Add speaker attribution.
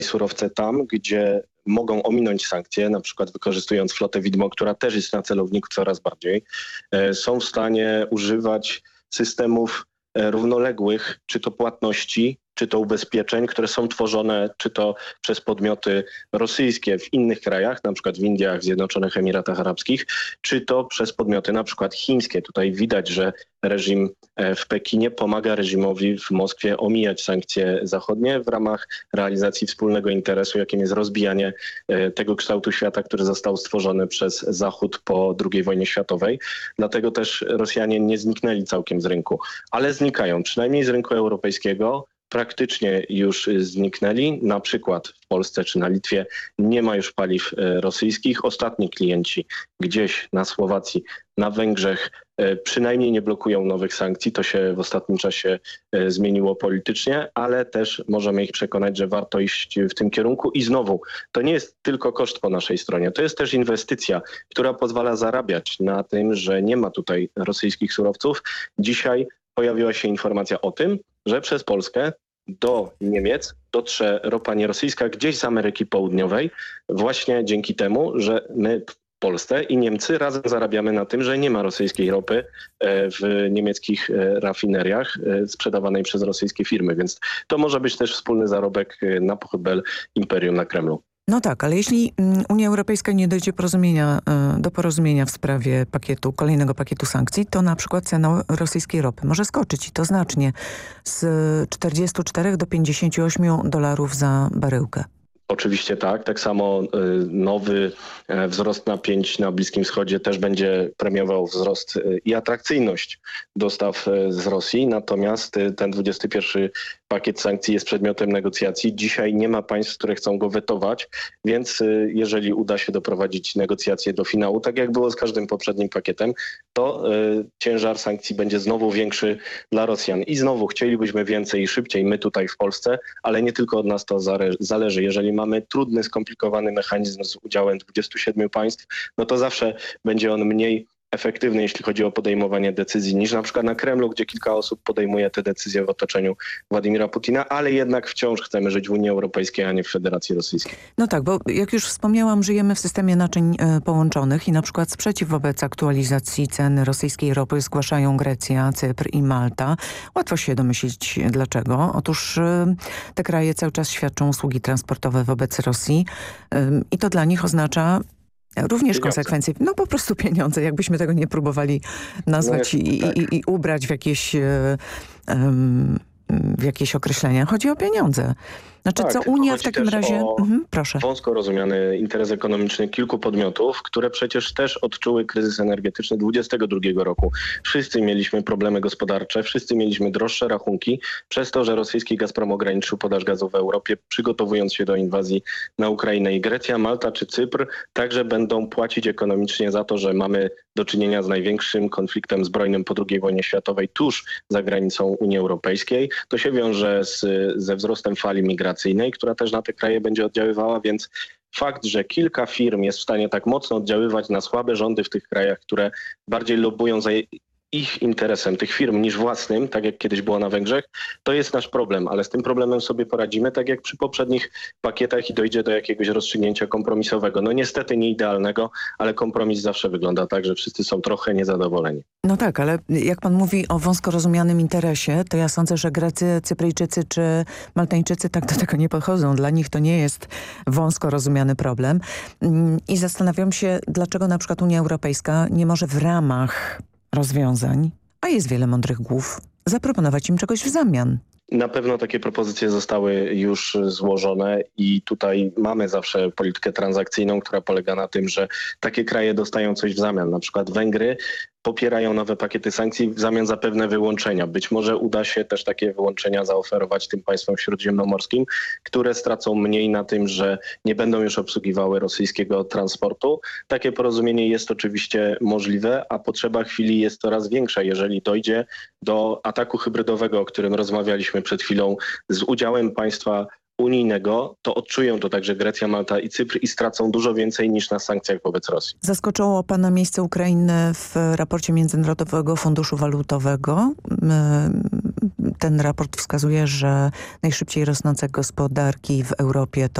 Speaker 1: surowce tam, gdzie mogą ominąć sankcje, na przykład wykorzystując flotę widmo, która też jest na celowniku coraz bardziej, są w stanie używać systemów równoległych, czy to płatności, czy to ubezpieczeń, które są tworzone czy to przez podmioty rosyjskie w innych krajach, na przykład w Indiach, Zjednoczonych Emiratach Arabskich, czy to przez podmioty na przykład chińskie. Tutaj widać, że reżim w Pekinie pomaga reżimowi w Moskwie omijać sankcje zachodnie w ramach realizacji wspólnego interesu, jakim jest rozbijanie tego kształtu świata, który został stworzony przez Zachód po II wojnie światowej. Dlatego też Rosjanie nie zniknęli całkiem z rynku, ale znikają, przynajmniej z rynku europejskiego. Praktycznie już zniknęli. Na przykład w Polsce czy na Litwie nie ma już paliw rosyjskich. Ostatni klienci gdzieś na Słowacji, na Węgrzech przynajmniej nie blokują nowych sankcji. To się w ostatnim czasie zmieniło politycznie, ale też możemy ich przekonać, że warto iść w tym kierunku. I znowu, to nie jest tylko koszt po naszej stronie. To jest też inwestycja, która pozwala zarabiać na tym, że nie ma tutaj rosyjskich surowców. Dzisiaj pojawiła się informacja o tym, że przez Polskę do Niemiec dotrze ropa nierosyjska gdzieś z Ameryki Południowej właśnie dzięki temu, że my w Polsce i Niemcy razem zarabiamy na tym, że nie ma rosyjskiej ropy w niemieckich rafineriach sprzedawanej przez rosyjskie firmy. Więc to może być też wspólny zarobek na pochybel imperium na Kremlu.
Speaker 2: No tak, ale jeśli Unia Europejska nie dojdzie do porozumienia w sprawie kolejnego pakietu sankcji, to na przykład cena rosyjskiej ropy może skoczyć i to znacznie z 44 do $58 za baryłkę.
Speaker 1: Oczywiście tak. Tak samo nowy wzrost napięć na Bliskim Wschodzie też będzie premiował wzrost i atrakcyjność dostaw z Rosji. Natomiast ten 21 pakiet sankcji jest przedmiotem negocjacji. Dzisiaj nie ma państw, które chcą go wetować, więc jeżeli uda się doprowadzić negocjacje do finału, tak jak było z każdym poprzednim pakietem, to ciężar sankcji będzie znowu większy dla Rosjan. I znowu chcielibyśmy więcej i szybciej my tutaj w Polsce, ale nie tylko od nas to zależy. Jeżeli mamy trudny, skomplikowany mechanizm z udziałem 27 państw, no to zawsze będzie on mniej efektywny, jeśli chodzi o podejmowanie decyzji, niż na przykład na Kremlu, gdzie kilka osób podejmuje te decyzje w otoczeniu Władimira Putina, ale jednak wciąż chcemy żyć w Unii Europejskiej, a nie w Federacji Rosyjskiej.
Speaker 2: No tak, bo jak już wspomniałam, żyjemy w systemie naczyń połączonych i na przykład sprzeciw wobec aktualizacji ceny rosyjskiej ropy zgłaszają Grecja, Cypr i Malta. Łatwo się domyślić dlaczego. Otóż te kraje cały czas świadczą usługi transportowe wobec Rosji i to dla nich oznacza również konsekwencje, no po prostu pieniądze, jakbyśmy tego nie próbowali nazwać i ubrać w jakieś określenia. Chodzi o pieniądze. Znaczy
Speaker 1: tak,
Speaker 2: co Unia w takim razie... proszę.
Speaker 1: Wąsko rozumiany interes ekonomiczny kilku podmiotów, które przecież też odczuły kryzys energetyczny 2022 roku. Wszyscy mieliśmy problemy gospodarcze, wszyscy mieliśmy droższe rachunki przez to, że rosyjski Gazprom ograniczył podaż gazu w Europie, przygotowując się do inwazji na Ukrainę. I Grecja, Malta czy Cypr także będą płacić ekonomicznie za to, że mamy do czynienia z największym konfliktem zbrojnym po II wojnie światowej tuż za granicą Unii Europejskiej. To się wiąże ze wzrostem fali migracyjnej, która też na te kraje będzie oddziaływała, więc fakt, że kilka firm jest w stanie tak mocno oddziaływać na słabe rządy w tych krajach, które bardziej lobbują za ich interesem, tych firm, niż własnym, tak jak kiedyś było na Węgrzech, to jest nasz problem, ale z tym problemem sobie poradzimy, tak jak przy poprzednich pakietach i dojdzie do jakiegoś rozstrzygnięcia kompromisowego. No niestety nie idealnego, ale kompromis zawsze wygląda tak, że wszyscy są trochę niezadowoleni.
Speaker 2: No tak, ale jak pan mówi o wąsko rozumianym interesie, to ja sądzę, że Grecy, Cypryjczycy czy Maltańczycy tak do tego nie podchodzą. Dla nich to nie jest wąsko rozumiany problem. I zastanawiam się, dlaczego na przykład Unia Europejska nie może w ramach rozwiązań, a jest wiele mądrych głów, zaproponować im czegoś w zamian.
Speaker 1: Na pewno takie propozycje zostały już złożone i tutaj mamy zawsze politykę transakcyjną, która polega na tym, że takie kraje dostają coś w zamian. Na przykład Węgry popierają nowe pakiety sankcji w zamian za pewne wyłączenia. Być może uda się też takie wyłączenia zaoferować tym państwom śródziemnomorskim, które stracą mniej na tym, że nie będą już obsługiwały rosyjskiego transportu. Takie porozumienie jest oczywiście możliwe, a potrzeba chwili jest coraz większa, jeżeli dojdzie do ataku hybrydowego, o którym rozmawialiśmy przed chwilą, z udziałem państwa unijnego, to odczują to także Grecja, Malta i Cypr i stracą dużo więcej niż na sankcjach wobec Rosji.
Speaker 2: Zaskoczyło pana miejsce Ukrainy w raporcie Międzynarodowego Funduszu Walutowego. ten raport wskazuje, że najszybciej rosnące gospodarki w Europie to